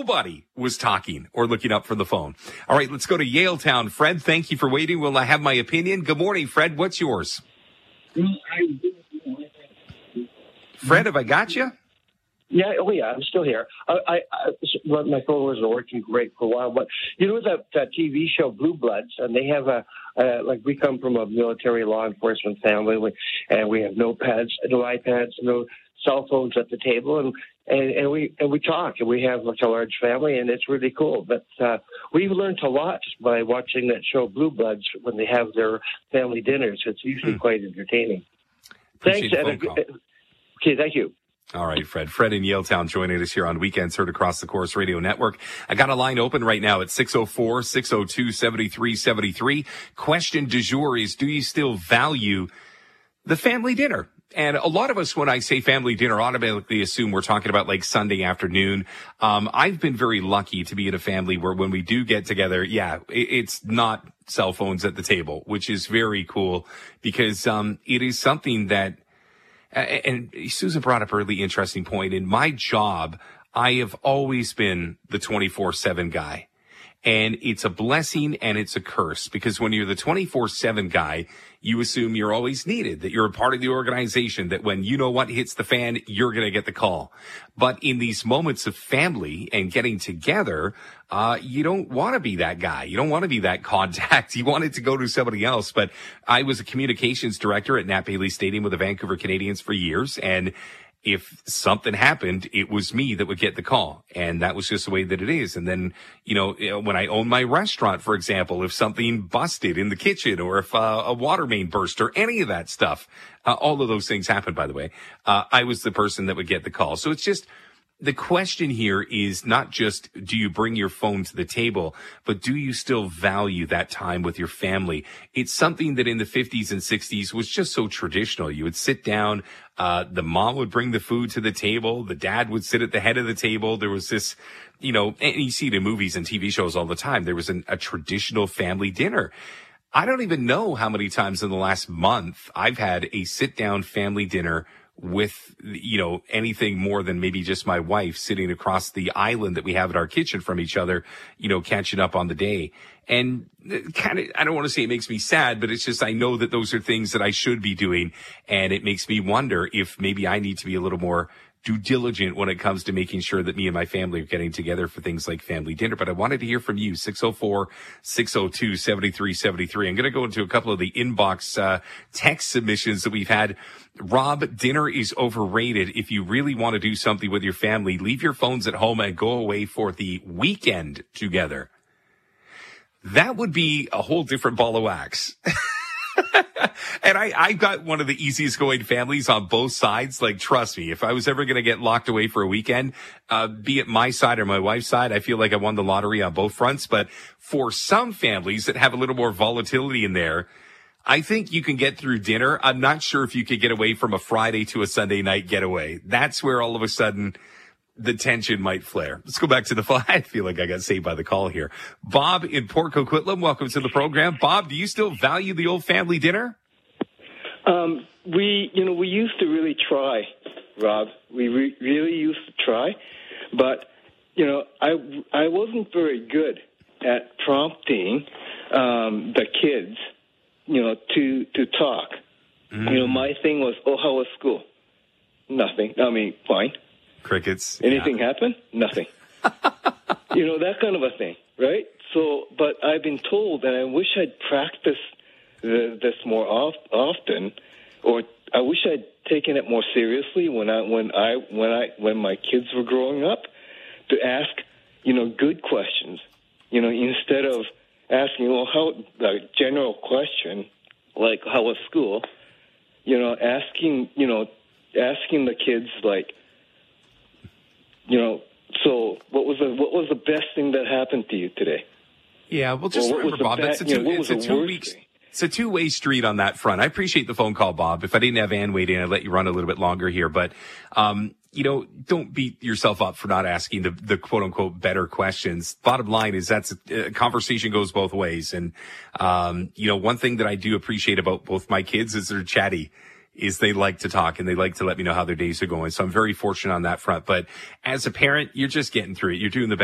nobody was talking or looking up for the phone. All right, let's go to Yaletown. Fred, thank you for waiting. Will I have my opinion? Good morning, Fred. What's yours? Fred, have I got you? Yeah, I'm still here. My phone wasn't working great for a while, but you know that TV show Blue Bloods, and they have we come from a military law enforcement family, and we have no iPads, no cell phones at the table, and we talk, and we have such a large family, and it's really cool. But we've learned a lot by watching that show Blue Bloods when they have their family dinners. It's usually quite entertaining. Appreciate Thanks. the phone call. Okay, thank you. All right, Fred. Fred in Yaletown joining us here on Weekends Heard across the Corus Radio Network. I got a line open right now at 604-602-7373. Question du jour is, do you still value the family dinner? And a lot of us, when I say family dinner, automatically assume we're talking about like Sunday afternoon. I've been very lucky to be in a family where when we do get together, it's not cell phones at the table, which is very cool because it is something that, and Susan brought up a really interesting point. In my job, I have always been the 24/7 guy. And it's a blessing and it's a curse because when you're the 24/7 guy, you assume you're always needed, that you're a part of the organization, that when you know what hits the fan, you're going to get the call. But in these moments of family and getting together, you don't want to be that guy. You don't want to be that contact. You want it to go to somebody else. But I was a communications director at Nat Bailey Stadium with the Vancouver Canadians for years. And if something happened, it was me that would get the call. And that was just the way that it is. And then, when I owned my restaurant, for example, if something busted in the kitchen or if a water main burst or any of that stuff, all of those things happened, by the way, I was the person that would get the call. So it's just, the question here is not just do you bring your phone to the table, but do you still value that time with your family? It's something that in the 50s and 60s was just so traditional. You would sit down, the mom would bring the food to the table, the dad would sit at the head of the table. There was this, and you see it in movies and TV shows all the time. There was a traditional family dinner. I don't even know how many times in the last month I've had a sit-down family dinner with, anything more than maybe just my wife sitting across the island that we have at our kitchen from each other, catching up on the day. And kind of, I don't want to say it makes me sad, but it's just, I know that those are things that I should be doing. And it makes me wonder if maybe I need to be a little more due diligent when it comes to making sure that me and my family are getting together for things like family dinner. But I wanted to hear from you, 604-602-7373. I'm going to go into a couple of the inbox text submissions that we've had. Rob, dinner is overrated. If you really want to do something with your family, leave your phones at home and go away for the weekend together. That would be a whole different ball of wax. And I've got one of the easiest going families on both sides. Like, trust me, if I was ever going to get locked away for a weekend, be it my side or my wife's side, I feel like I won the lottery on both fronts. But for some families that have a little more volatility in there, I think you can get through dinner. I'm not sure if you could get away from a Friday to a Sunday night getaway. That's where all of a sudden the tension might flare. Let's go back to the phone. I feel like I got saved by the call here. Bob in Port Coquitlam, welcome to the program. Bob, do you still value the old family dinner? We used to really try, Rob. We really used to try, but I wasn't very good at prompting the kids, to talk. My thing was, how was school? Nothing. Fine. Crickets. Anything happen? Nothing. That kind of a thing, right? So, but I've been told, and I wish I'd practiced this more often, or I wish I'd taken it more seriously when my kids were growing up, to ask, good questions, instead of asking, a general question like how was school, asking the kids like, so what was the best thing that happened to you today? Yeah, well, just remember, Bob, it's a two-way street on that front. I appreciate the phone call, Bob. If I didn't have Ann wait in, I'd let you run a little bit longer here. But, don't beat yourself up for not asking the quote-unquote better questions. Bottom line is that's a conversation goes both ways. And, one thing that I do appreciate about both my kids is they're chatty. Is they like to talk and they like to let me know how their days are going. So I'm very fortunate on that front. But as a parent, you're just getting through it. You're doing the best